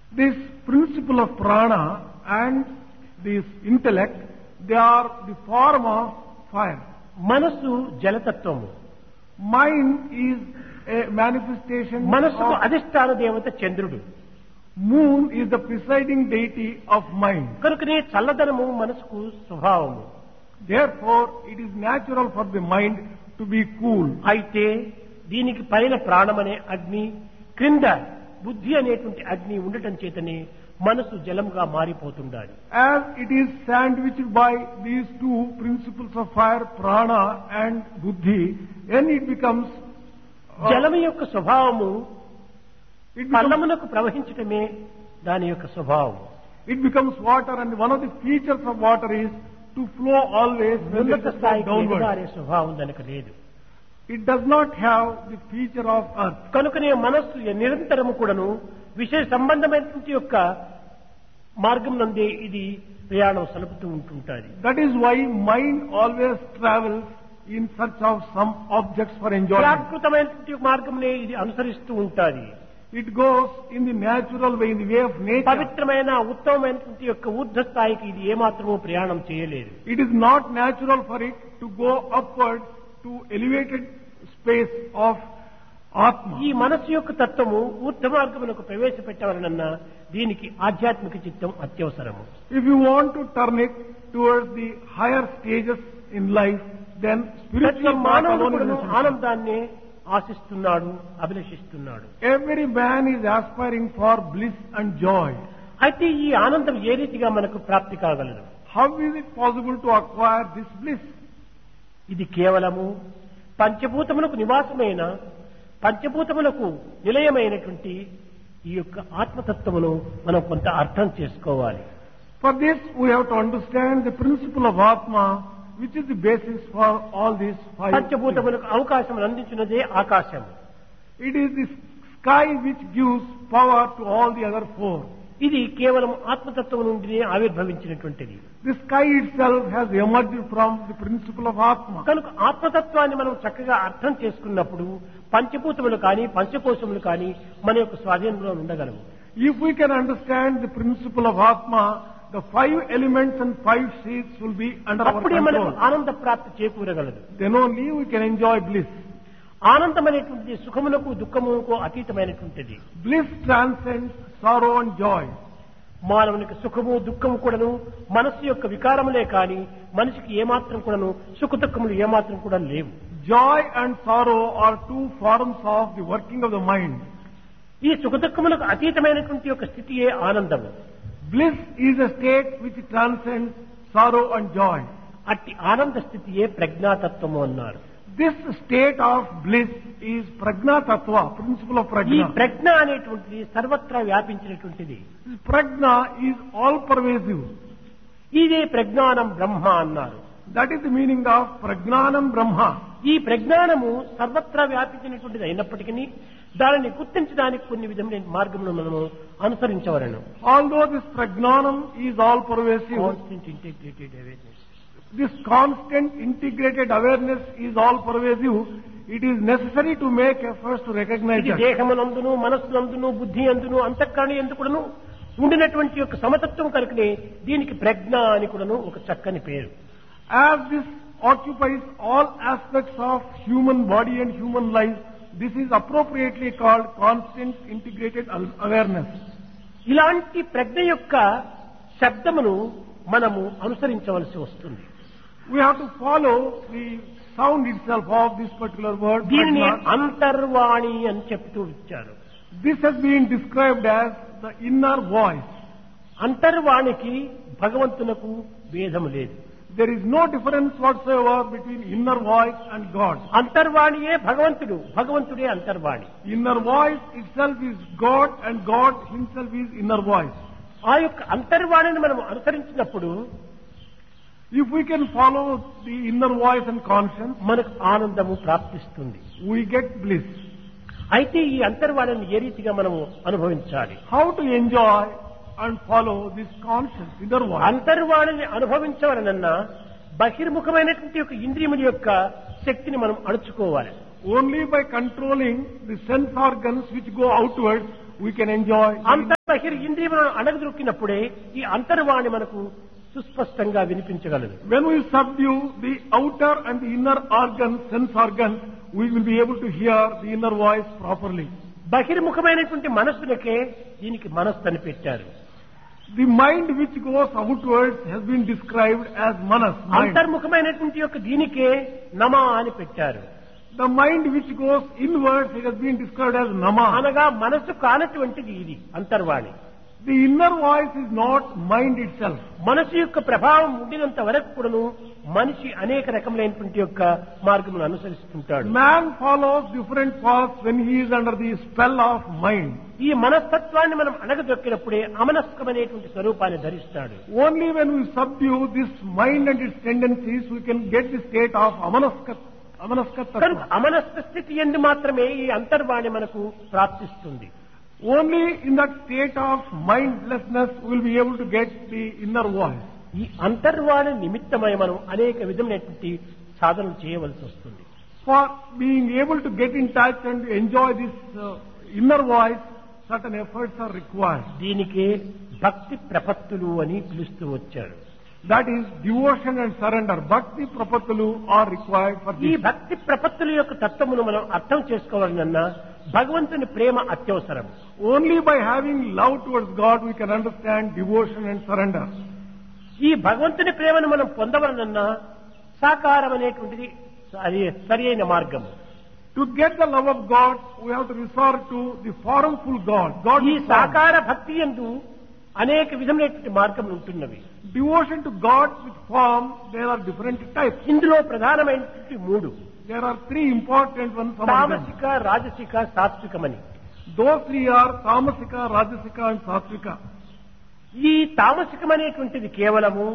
This principle of prana and this intellect, they are the form of fire. మనస్సు జలతత్వము. Mind is a manifestation మనస్సుకు of అధిష్టాన దేవత చంద్రుడు. moon is the presiding deity of mind. కనుకనే చల్లదనము మనసుకు స్వభావము. Therefore, it is natural for the mind to be cool. అయితే దీనికి పైన ప్రాణమనే అగ్ని, క్రింద బుద్ధి అనేటువంటి అగ్ని ఉండటం చేతనే మనసు జలంగా మారిపోతుండాలి. As it is sandwiched by these two principles of fire, prana and buddhi, then it becomes జలము యొక్క స్వభావము it పల్లమునకు ప్రవహించటమే దాని యొక్క స్వభావం. becomes water, and one of the features of water is to flow always when it ఉన్నత is స్థాయికి downward. ఎగబారే స్వభావం దానికి లేదు. It does not have the feature of earth. కనుకనే మనస్సు నిరంతరము కూడాను విషయ సంబంధమైనటువంటి యొక్క మార్గం నందే ఇది ప్రయాణం సలుపుతూ ఉంటుంటుంది. That is why mind always travels in search of some objects for enjoyment. ప్రాకృతమైనటువంటి మార్గంనే ఇది అనుసరిస్తూ ఉంటుంది. It goes in the natural way, in the way of nature. పవిత్రమైన ఉత్తమమైనటువంటి యొక్క ఊర్ధ్వ స్థాయికి ఇది ఏమాత్రమూ ప్రయాణం చేయలేదు. It is not natural for it to go upward to elevated space of Atma. ఈ మనస్సు యొక్క తత్వము ఊర్ధ్వ మార్గమునకు ప్రవేశపెట్టవలనన్నా దీనికి ఆధ్యాత్మిక చిత్తం అత్యవసరము. If you want to turn it towards the higher stages in life, then ప్రతి spiritual path మానవుడు alone is కూడాను essential. ఆనందాన్ని ఆశిస్తున్నాడు, అభిలషిస్తున్నాడు. Every man is aspiring for bliss and joy. అయితే ఈ ఆనందం ఏ రీతిగా మనకు ప్రాప్తి కాగలదు? How is it possible to acquire this bliss? ఇది కేవలము పంచభూతములకు నివాసమైన, పంచభూతములకు నిలయమైనటువంటి ఈ యొక్క ఆత్మతత్వమును మనం కొంత అర్థం చేసుకోవాలి. For this, we have to understand the principle of Atma, which is the basis for all these five. పంచభూతములకు అవకాశం అందించినదే ఆకాశము. It is the sky which gives power to all the other four. ఇది కేవలం ఆత్మతత్వం నుండి ఆవిర్భవించినటువంటిది. The sky itself has emerged from the principle of Atma. కనుక ఆత్మతత్వాన్ని మనం చక్కగా అర్థం చేసుకున్నప్పుడు పంచభూతములు కానీ పంచకోశములు కానీ మన యొక్క స్వాధీనంలో ఉండగలవు. If we can understand the principle of Atma, the five elements and five seeds will be under our అప్పుడే మనకు control. ఆనంద ప్రాప్తి చేకూరగలదు. Then only we can enjoy bliss. ఆనందం అనేటువంటిది సుఖమునకు దుఃఖమునకు అతీతమైనటువంటిది. Bliss transcends sorrow and joy. మానవునికి సుఖము దుఃఖము కూడాను మనస్సు యొక్క వికారములే కాని మనిషికి ఏమాత్రం కూడాను సుఖ దుఃఖములు ఏమాత్రం కూడా లేవు. Joy and sorrow are two forms of the working of the mind. ఈ సుఖ దుఃఖములకు అతీతమైనటువంటి యొక్క స్థితియే ఆనందము. Bliss is a state which transcends sorrow and joy. అట్టి ఆనంద స్థితియే ప్రజ్ఞాతత్వము అన్నారు. This state of bliss is prajna tattva, principle of ఈ prajna. ప్రజ్ఞ అనేటువంటిది సర్వత్రా వ్యాపించినటువంటిది. This prajna is all pervasive. ఇదే ప్రజ్ఞానం బ్రహ్మ అన్నారు. That is the meaning of prajnanam brahma. ఈ ప్రజ్ఞానము సర్వత్రా వ్యాపించినటువంటిది అయినప్పటికీ దానిని గుర్తించడానికి కొన్ని విధమైన మార్గములను మనము అనుసరించవలను. Although this prajnanam is all pervasive, constant integrated awareness. this constant integrated awareness is all pervasive, it is necessary to make efforts to recognize ఇది that. దేహమునందును మనస్సునందును బుద్ధి అందును అంతఃకరణ ఎందుకును ఉండినటువంటి యొక్క సమతత్వం కనుకనే దీనికి ప్రజ్ఞ అని కూడాను ఒక చక్కని పేరు. As this occupies all aspects of human body and human life, this is appropriately called constant integrated awareness. ఇలాంటి ప్రజ్ఞ యొక్క శబ్దమును మనము అనుసరించవలసి వస్తుంది. We have to follow the sound itself of this particular word. దీనిని prajna. అంతర్వాణి అని చెప్తూ ఇచ్చారు. This has been described as the inner voice. అంతర్వాణికి భగవంతునకు భేదము లేదు. There is no difference whatsoever between inner voice and God. అంతర్వాణియే భగవంతుడు, భగవంతుడే అంతర్వాణి. Inner voice itself is God and God himself is inner voice. ఆ యొక్క అంతర్వాణిని మనం అనుసరించినప్పుడు If we can follow the inner voice and conscience, మనకు ఆనందము ప్రాప్తిస్తుంది. we get bliss. అయితే ఈ అంతర్వాణిని ఏ రీతిగా మనము అనుభవించాలి? How to enjoy and follow this conscience, inner voice? అంతర్వాణిని అనుభవించవలనన్నా బహిర్ముఖమైనటువంటి యొక్క ఇంద్రియముల యొక్క శక్తిని మనం అణుచుకోవాలి. Only by controlling the sense organs which go outwards, we can enjoy. ఇంద్రియములను అణగదొక్కినప్పుడే ఈ అంతర్వాణి మనకు సుస్పష్టంగా వినిపించగలదు. When we subdue the outer and the inner organs, sense organs, we will be able to hear the inner voice properly. బహిర్ముఖమైనటువంటి మనస్సులకే దీనికి మనస్సు అని పెట్టారు. The mind which goes outwards has been described as manas. అంతర్ముఖమైనటువంటి యొక్క దీనికే నమ అని పెట్టారు. The mind which goes inwards has been described as nama. అనగా మనస్సు కానటువంటిది ఇది అంతర్వాణి. The inner voice is not mind itself. మనసు యొక్క ప్రభావం ఉండినంత వరకు కూడాను మనిషి అనేక రకములైనటువంటి యొక్క మార్గమును అనుసరిస్తుంటాడు. Man follows different paths when he is under the spell of mind. ఈ మనస్తత్వాన్ని మనం అణగదొక్కినప్పుడే అమనస్కమైనటువంటి స్వరూపాన్ని ధరిస్తాడు. Only when we subdue this mind and its tendencies, we can get the state of కనుక అమనస్క స్థితి ఎందు మాత్రమే ఈ అంతర్వాణి మనకు ప్రాప్తిస్తుంది. Only in that state of mindlessness we will be able to get the inner voice. ఈ అంతర్వాణి నిమిత్తమై మనం అనేక విధమైనటువంటి సాధనలు చేయవలసి వస్తుంది. For being able to get in touch and enjoy this inner voice, certain efforts are required. దీనికే భక్తి ప్రపత్తులు అని పిలుస్తూ వచ్చారు. That is devotion and surrender. Bhakti prapattulu are required for ఈ this. భక్తి ప్రపత్తుల యొక్క తత్వమును మనం అర్థం చేసుకోవాలన్నా భగవంతుని ప్రేమ అత్యవసరం. Only by having love towards God we can understand devotion and surrender. ఈ భగవంతుని ప్రేమను మనం పొందవలనన్నా సాకారం అనేటువంటిది సరి అయిన మార్గము. To get the love of God, we have to resort to the formful God. God ఈ is form. సాకార భక్తి యందు అనేక విధమైనటువంటి మార్గములు ఉంటున్నవి. Devotion to God with form, there are different types. ఇందులో ప్రధానమైనటువంటి మూడు. There are three important ones among them. తామసిక, రాజసిక, సాత్వికమని. Those three are Tamasika, Rajasika and Satvika. ఈ తామసికమనేటువంటిది కేవలము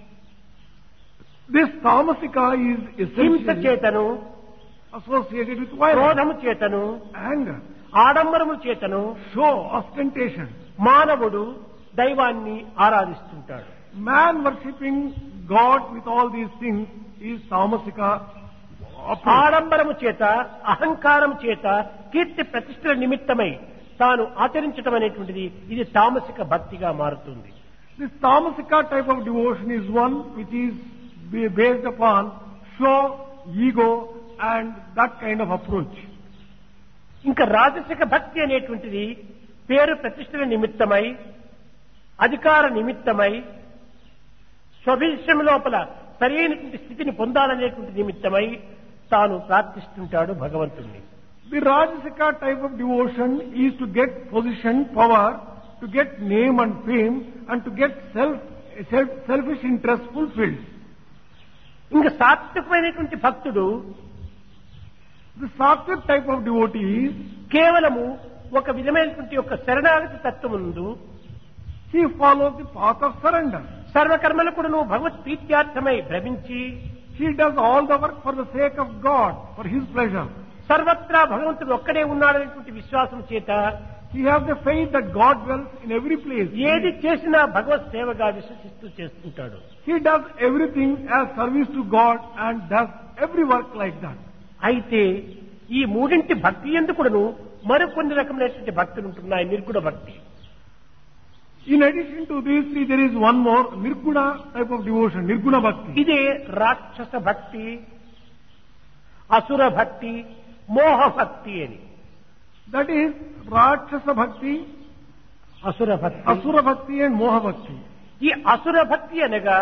This Tamasika is హింస essentially చేతను, associated with violence, క్రోధము చేతను, anger, ఆడంబరము చేతను show, ostentation. మానవుడు దైవాన్ని ఆరాధిస్తుంటాడు. Man worshipping God with all these things is Tamasika. ఆడంబరము చేత, అహంకారం చేత, కీర్తి ప్రతిష్టల నిమిత్తమై తాను ఆచరించటం అనేటువంటిది ఇది తామసిక భక్తిగా మారుతుంది. This Tamasika type of devotion is one which is based upon show, ego and that kind of approach. ఇంకా రాజసిక భక్తి అనేటువంటిది పేరు ప్రతిష్టల నిమిత్తమై, అధికార నిమిత్తమై, స్వభిషం లోపల సరైనటువంటి స్థితిని పొందాలనేటువంటి నిమిత్తమై తాను ప్రార్థిస్తుంటాడు భగవంతుణ్ణి. The Rajasika type of devotion is to get position, power, to get name and fame, and to get selfish interest fulfilled. ఇంకా సాత్వికమైనటువంటి భక్తుడు The Sattvic type of devotee కేవలము ఒక విధమైనటువంటి యొక్క శరణాగతి తత్వముందు he follows the path of surrender. సర్వకర్మలు కూడాను భగవత్ ప్రీత్యార్థమై భ్రమించి He does all the work for the sake of God, for His pleasure. సర్వత్రా భగవంతుడు ఒక్కడే ఉన్నాడనేటువంటి విశ్వాసం చేత He has the faith that God dwells in every place. ఏది చేసినా భగవత్ సేవగా విశ్వసిస్తూ చేస్తుంటాడు. He does everything as service to God and does every work like that. అయితే ఈ మూడింటి భక్తి ఎందుకును మరికొన్ని రకమైనటువంటి భక్తులు ఉంటున్నాయి. నిర్గుణ భక్తి. In addition to these three, there is one more Nirguna type of devotion, Nirguna Bhakti. ఇదే రాక్షస భక్తి, అసుర భక్తి, మోహ భక్తి అని. That is Rakshasa Bhakti, అసుర భక్తి. Asura Bhakti and Moha Bhakti. ఈ అసుర భక్తి అనగా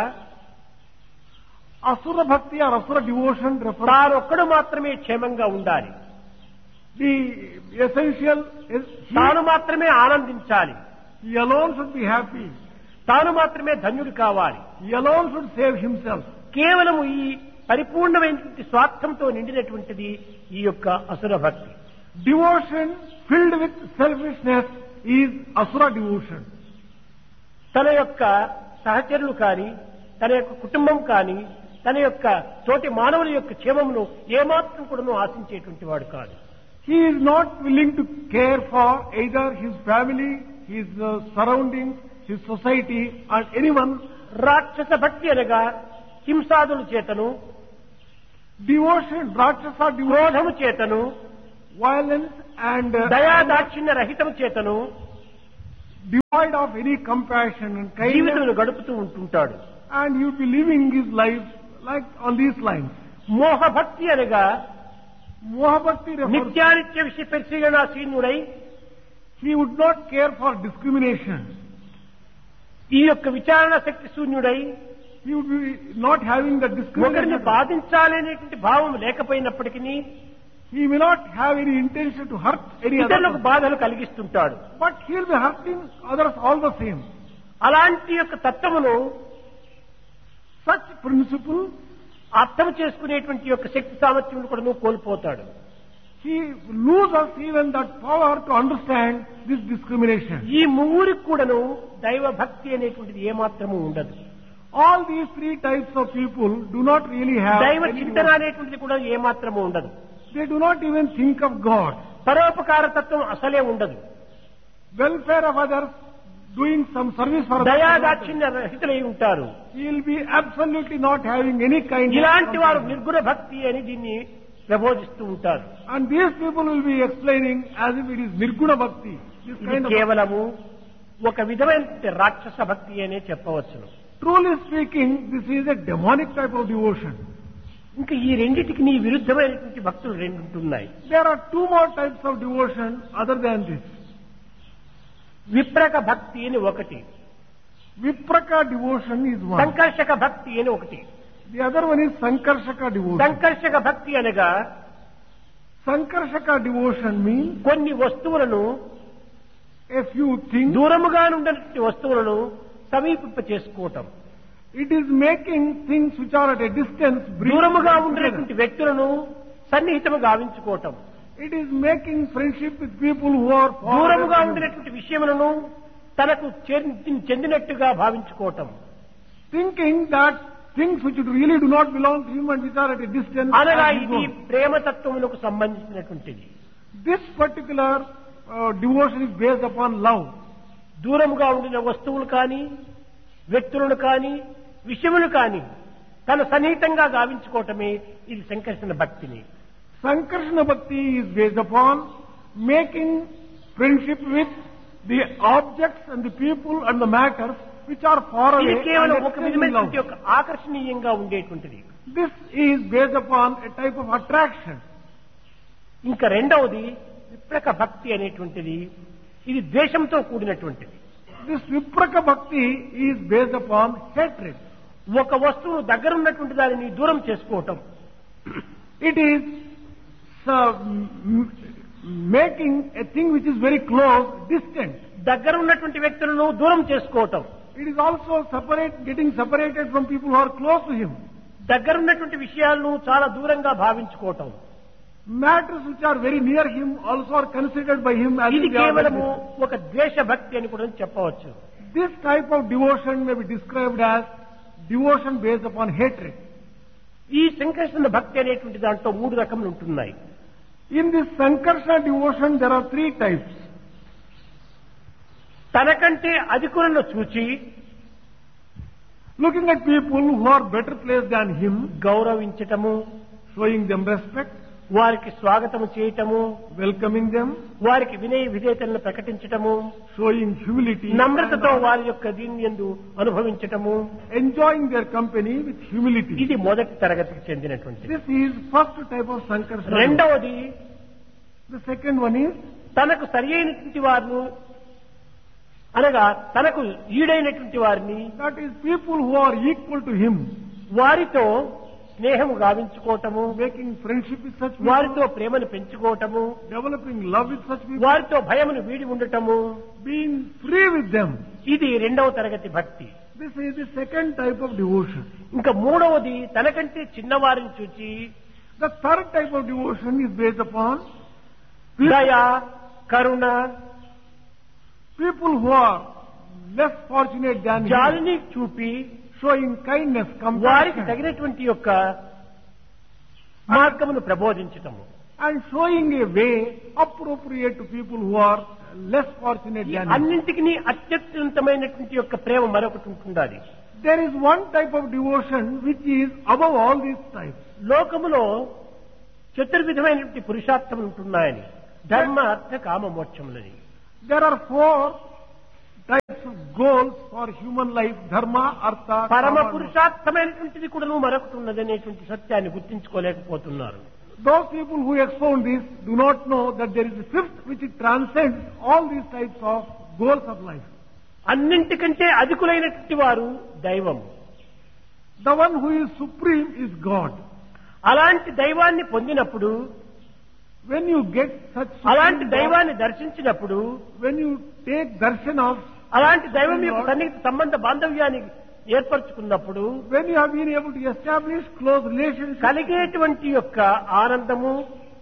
Asura Bhakti or Asura devotion refers తానొక్కడు మాత్రమే క్షేమంగా ఉండాలి, the essential is తాను మాత్రమే ఆనందించాలి, he alone should be happy, తాను మాత్రమే ధన్యుడు కావాలి. he alone should save himself. కేవలం ఈ పరిపూర్ణమైనటువంటి స్వార్థంతో నిండినటువంటిది ఈ యొక్క అసుర భక్తి. Devotion filled with selfishness is Asura devotion. తన యొక్క సహచరులు కాని, తన యొక్క కుటుంబం కాని, తన యొక్క తోటి మానవుల యొక్క క్షేమమును ఏమాత్రం కూడా ఆశించేటువంటి వాడు కాదు. He is not willing to care for either his family, his surroundings, his society and anyone. రాక్షస భక్తి అనగా హింసాదుల చేతను, Devotion, Rakshasa devotion, క్రోధము చేతను, violence and దయాదాక్షిణ్య రహితము చేతను, devoid of any compassion and kindness, జీవితమును గడుపుతూ ఉంటుంటాడు. and he would be living his life like on these lines. మోహభక్తి అనగా Mohabhakti refers, నిత్యానిత్య విషయ పరిశీలనాశీనుడై he would not care for discrimination. ఈ యొక్క విచారణ శక్తి శూన్యుడై He would be not having the ఒకరిని discrimination. బాధించాలనేటువంటి భావం లేకపోయినప్పటికీ He may not have any intention to hurt any other ఇతరులకు person, బాధలు కలిగిస్తుంటాడు. but he will be hurting others all the same. అలాంటి యొక్క తత్వమును Such principle, అర్థం చేసుకునేటువంటి యొక్క శక్తి సామర్థ్యం కూడా కోల్పోతాడు. he loses even that power to understand this discrimination. ఈ ముగ్గురికి కూడాను దైవ భక్తి అనేటువంటిది ఏమాత్రము ఉండదు. All these three types of people do not really have దైవ any చింతన అనేటువంటిది కూడా ఏమాత్రము ఉండదు. They do not even think of God. పరోపకార తత్వం అసలే ఉండదు. Welfare of others, doing some service for others. దయాదాక్షిణ్య రహితులై ఉంటారు. He will be absolutely not having any kind of ఇలాంటి వారు compassion. నిర్గుణ భక్తి అని దీన్ని ప్రబోధిస్తూ ఉంటారు. And these people will be explaining as if it is Nirguna Bhakti. This ఇది kind of కేవలము ఒక విధమైన రాక్షస భక్తి అనే చెప్పవచ్చును. Truly speaking, this is a demonic type of devotion. ఇంకా ఈ రెండిటికి నీ విరుద్ధమైనటువంటి భక్తులు రెండు ఉంటున్నాయి. There are two more types of devotion other than this. విప్రక భక్తి అని ఒకటి, Vipraka devotion is one. సంకర్షక భక్తి అని ఒకటి. The other one is Sankarshaka devotion. సంకర్షక భక్తి అనగా Sankarshaka devotion means కొన్ని వస్తువులను a few things. దూరముగా ఉన్నటువంటి వస్తువులను సమీపింప చేసుకోవటం, It is making things which are at a distance bring దూరముగా together. ఉండేటువంటి వ్యక్తులను సన్నిహితముగా గావించుకోవటం, It is making friendship with people who are far దూరముగా away from you. ఉండేటువంటి విషయములను తనకు చెందినట్టుగా భావించుకోవటం, Thinking that things which really do not belong to him and which are at a distance. అనగా are his ఇది own. ప్రేమతత్వములకు సంబంధించినటువంటిది. This particular devotion is based upon love. దూరముగా ఉండిన వస్తువులు కానీ వ్యక్తులను కానీ విషయములు కానీ తన సన్నిహితంగా గావించుకోవటమే ఇది సంకర్షణ భక్తిని. Sankarshana Bhakti is based upon making friendship with the objects and the people and the matters which are far ఇది away కేవలం and ఒక extending విధమైనటువంటి love. యొక్క ఆకర్షణీయంగా ఉండేటువంటిది. This is based upon a type of attraction. ఇంకా రెండవది విప్రక భక్తి అనేటువంటిది, ఇది ద్వేషంతో కూడినటువంటిది. This Vipraka Bhakti is based upon hatred. ఒక వస్తువు దగ్గర ఉన్నటువంటి దానిని దూరం చేసుకోవటం, It is making a thing which is very close distant. దగ్గర ఉన్నటువంటి వ్యక్తులను దూరం చేసుకోవటం, It is also getting separated from people who are close to him. దగ్గర ఉన్నటువంటి విషయాలను చాలా దూరంగా భావించుకోవటం, Matters which are very near him also are considered by him as ఇది if they are very కేవలము distant. ఒక ద్వేష భక్తి అని కూడా చెప్పవచ్చు. This type of devotion may be described as devotion based upon hatred. ఈ సంకర్షణ భక్తి అనేటువంటి దాంట్లో మూడు రకములు ఉంటున్నాయి. In this Sankarsana devotion there are three types. తనకంటే అధికులను చూచి Looking at people who are better placed than him, గౌరవించటము, showing them respect, వారికి స్వాగతము చేయటము, welcoming them, వారికి వినయ విధేయతలను ప్రకటించటము, showing humility, నమ్రతతో and వారి యొక్క దీన్ని యందు అనుభవించటము, enjoying their company with humility. ఇది మొదటి తరగతికి చెందినటువంటిది. This is first type of Sankarsana. రెండవది The second one is తనకు సరి అయినటువంటి వారిని అనగా తనకు ఈడైనటువంటి వారిని that is people who are equal to him, వారితో స్నేహము గావించుకోవటము, making friendship with such people, వారితో ప్రేమను పెంచుకోవటము, developing love with such people, వారితో భయమును వీడి ఉండటము, being free with them. ఇది రెండవ తరగతి భక్తి. This is the second type of devotion. ఇంకా మూడవది తనకంటే చిన్నవారిని చూచి The third type of devotion is based upon దయ, కరుణ, people who are less fortunate than him, జాలిని చూపి showing kindness, వారికి compassion, తగినటువంటి యొక్క మార్గమును ప్రబోధించటము. and showing a way appropriate to people who are less fortunate ఈ than him. అన్నింటికి అత్యంతమైనటువంటి యొక్క ప్రేమ మరొకటి ఉంటుండాలి. There is one type of devotion which is above all these types. లోకములో చతుర్విధమైనటువంటి పురుషార్థములు ఉంటున్నాయని, ధర్మ, అర్థ, కామ, మోక్షములని. There are four goals for human life, dharma, artha, పరమ kama, పురుషార్థమైనటువంటిది కూడా మరొకటి ఉన్నదనేటువంటి సత్యాన్ని గుర్తించుకోలేకపోతున్నారు. those people who expound this do not know that there is a fifth which transcends all these types of goals of life. అన్నింటికంటే అధికులైనటువంటి వారు దైవం. The one who is supreme is God. అలాంటి దైవాన్ని పొందినప్పుడు, When you get such అలాంటి supreme God, దైవాన్ని దర్శించినప్పుడు, when you take darshan of, అలాంటి దైవం యొక్క సన్నిహిత సంబంధ బాంధవ్యాన్ని ఏర్పరచుకున్నప్పుడు when you have been able to establish close relationship, కలిగేటువంటి యొక్క ఆనందము,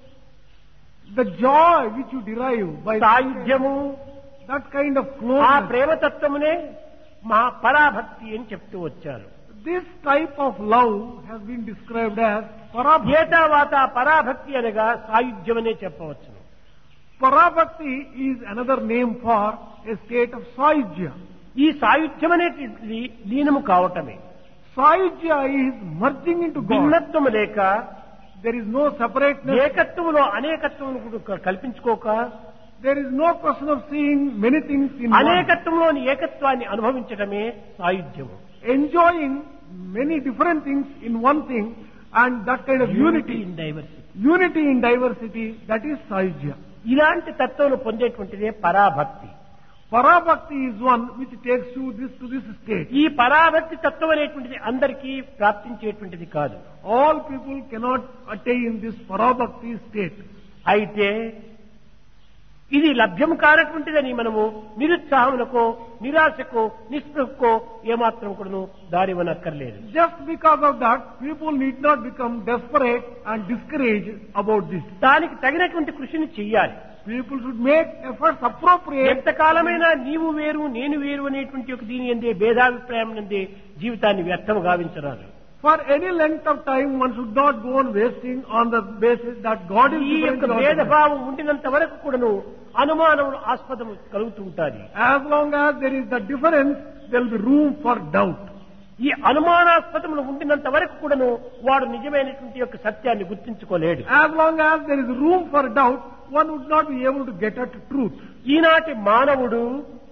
the joy which you derive by సాయుధ్యము, that kind of ఆ closeness, ప్రేమతత్వమునే మా పరాభక్తి అని చెప్తూ వచ్చారు. this type of love has been described as parabhakti. ఏతావాత పరాభక్తి అనగా సాయుధ్యమనే చెప్పవచ్చు. Parabhakti is another name for a state of sahyujya. ఈ సాయుధ్యం అనేటువంటిది లీనము కావటమే. Sahyujya is merging into God. భిన్నత్వము లేక, There is no separateness. ఏకత్వములో అనేకత్వమును కూడా కల్పించుకోక, There is no question of seeing many things in one. అనేకత్వంలోని ఏకత్వాన్ని అనుభవించడమే సాయుధ్యము. Enjoying many different things in one thing, and that kind of unity, in diversity. unity in diversity, that is sahyujya. ఇలాంటి తత్వం పొందేటువంటిదే పరాభక్తి. Parabhakti is one which takes you to this state. ఈ పరాభక్తి తత్వం అనేటువంటిది అందరికీ ప్రాప్తించేటువంటిది కాదు. All people cannot attain this parabhakti state. అయితే ఇది లభ్యం కానటువంటిదని మనము నిరుత్సాహములకో, నిరాశకో, నిస్పృహకో ఏమాత్రం కూడాను దారివనక్కర్లేదు. Just because of that, people need not become desperate and discouraged about this. దానికి తగినటువంటి కృషిని చెయ్యాలి. People should make efforts appropriate. ఎంతకాలమైనా నీవు వేరు నేను వేరు అనేటువంటి ఒక దీని ఎందే భేదాభిప్రాయం నందే జీవితాన్ని వ్యర్థము గావించరాదు. For any length of time, one should not go on wasting on the basis that God is ఈ different. యొక్క to others. భేదభావం ఉండినంత వరకు కూడాను అనుమానములు ఆస్పదము కలుగుతూ ఉంటాయి. As long as there is the difference, there will be room for doubt. ఈ అనుమానాస్పదములు ఉండినంత వరకు కూడాను వాడు నిజమైనటువంటి యొక్క సత్యాన్ని గుర్తించుకోలేడు. As long as there is room for doubt, one would not be able to get at truth. ఈనాటి మానవుడు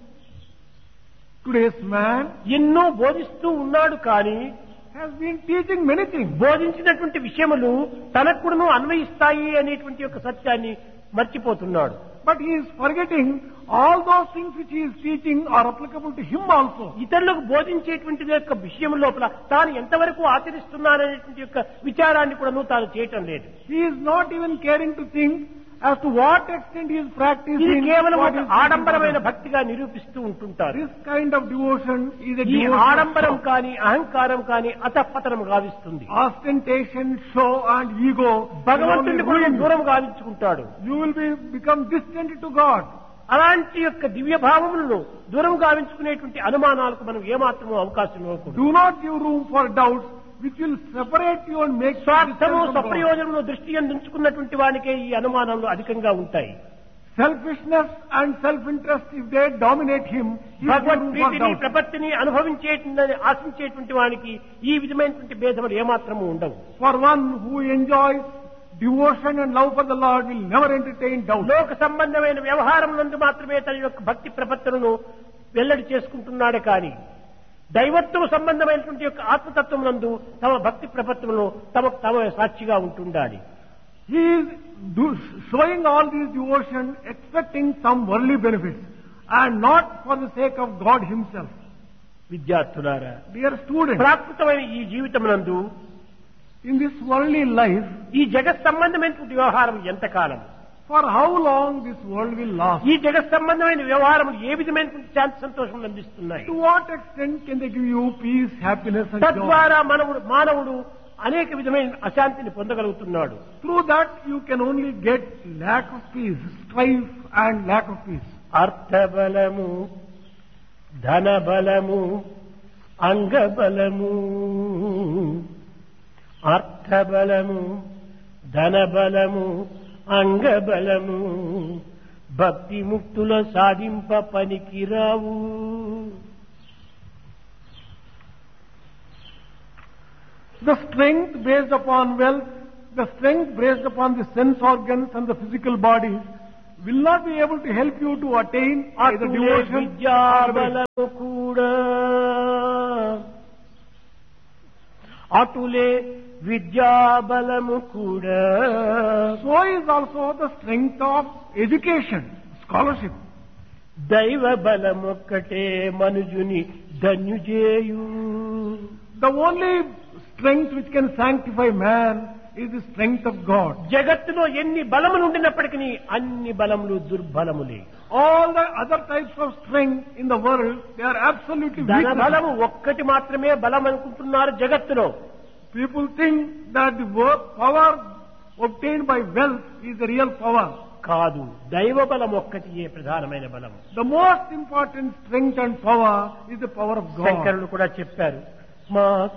Today's man ఎన్నో బోధిస్తూ ఉన్నాడు, కానీ has been teaching many things. బోధించినటువంటి విషయములు తనకు కూడాను అన్వయిస్తాయి అనేటువంటి యొక్క సత్యాన్ని మర్చిపోతున్నాడు. But he is forgetting all those things which he is teaching are applicable to him also. ఇతరులకు బోధించేటువంటి యొక్క విషయం లోపల తాను ఎంతవరకు ఆచరిస్తున్నారనేటువంటి యొక్క విచారాన్ని కూడా తాను చేయటం లేదు. He is not even caring to think as to what extent he is ఇది practicing. కేవలం what ఒక is teaching ఆడంబరమైన others. భక్తిగా నిరూపిస్తూ ఉంటుంటారు. This kind of devotion is a ఈ devotion ఆడంబరం of కానీ అహంకారం కానీ అతపతనం గావిస్తుంది. ostentation, show and ego. భగవంతుడిని will కూడా only ruin you. దూరం గావించుకుంటాడు. You will become distant to God. అలాంటి యొక్క దివ్య భావములను దూరం గావించుకునేటువంటి అనుమానాలకు మనం ఏమాత్రమూ అవకాశం ఇవ్వకూడదు. Do not give room for doubts which will separate you and make you స్వార్థము distant from God. స్వప్రయోజనము దృష్టి ఉంచుకున్నటువంటి వానికే ఈ అనుమానాలు అధికంగా ఉంటాయి. Selfishness and self-interest, if they dominate him, he will give Bhagwat room for ప్రీతిని doubt. ప్రపత్తిని అనుభవించేటువంటి ఆశించేటువంటి వానికి ఈ విధమైనటువంటి భేదములు ఏమాత్రము ఉండవు. For one who enjoys devotion and love for the Lord will never entertain doubt. లోక సంబంధమైన వ్యవహారం నందు మాత్రమే తన యొక్క భక్తి ప్రపత్తులను వెల్లడి చేసుకుంటున్నాడే కానీ దైవత్వ సంబంధమైనటువంటి యొక్క ఆత్మతత్వం నందు తమ భక్తి ప్రపత్తులను తమ సాక్షిగా ఉంటుండాలి. He is showing all these devotion expecting some worldly benefits and not for the sake of God himself. విద్యార్థులారా, Dear students, ప్రాకృతమైన ఈ జీవితం నందు in this worldly life, ఈ జగత్ సంబంధమైనటువంటి వ్యవహారం ఎంతకాలం, for how long this world will last? ఈ జగత్ సంబంధమైన వ్యవహారం ఏ విధమైనటువంటి శాంతి సంతోషం అందిస్తున్నాయి? To what extent can they give you peace, happiness and joy? తద్వారా మానవుడు అనేక విధమైన అశాంతిని పొందగలుగుతున్నాడు. Through that you can only get lack of peace, strife and lack of peace. అర్థబలము, ధనబలము, అంగబలము, అర్థబలము, ధనబలము, అంగబలము భక్తి ముక్తుల సాధింప పనికిరావు. The strength based upon wealth, the strength based upon the sense organs and the physical bodies, will not be able to help you to attain either అటులే devotion or విద్యాబలము కూడా అటులే విద్యాబలము కూడా So is also the strength of education, scholarship. దైవ బలమొక్కటే మనుజుని ధన్యుజేయు. The only strength which can sanctify man is the strength of God. జగత్తులో ఎన్ని బలములు ఉండినప్పటికీ అన్ని బలములు దుర్బలములే. All the other types of strength in the world, they are absolutely ధన weak. బలము ఒక్కటి మాత్రమే బలం అనుకుంటున్నారు జగత్తులో. People think that the power obtained by wealth is the real power. కాదు, దైవ బలం ఒక్కటియే ప్రధానమైన బలం. The most important strength and power is the power of God. శంకరులు కూడా చెప్పారు, మా